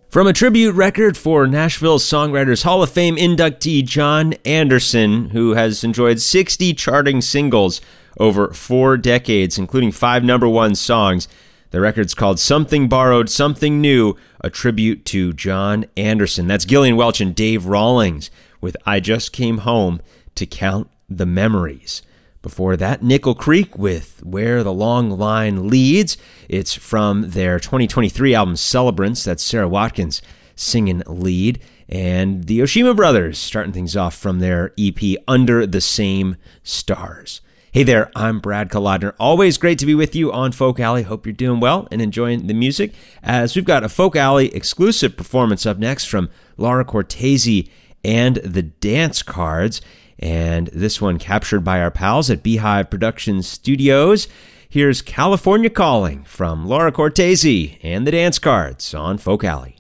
From a tribute record for Nashville Songwriters Hall of Fame inductee Jon Anderson, who has enjoyed 60 charting singles over 4 decades, including 5 #1 songs. The record's called Something Borrowed, Something New, a tribute to Jon Anderson. That's Gillian Welch and Dave Rawlings with I Just Came Home to Count the Memories. Before that, Nickel Creek with Where the Long Line Leads. It's from their 2023 album Celebrants. That's Sarah Watkins singing lead. And the Oshima Brothers starting things off from their EP Under the Same Stars. Hey there, I'm Brad Kolodner. Always great to be with you on Folk Alley. Hope you're doing well and enjoying the music, as we've got a Folk Alley exclusive performance up next from Laura Cortese and the Dance Cards. And this one captured by our pals at Beehive Productions Studios. Here's California Calling from Laura Cortese and the Dance Cards on Folk Alley.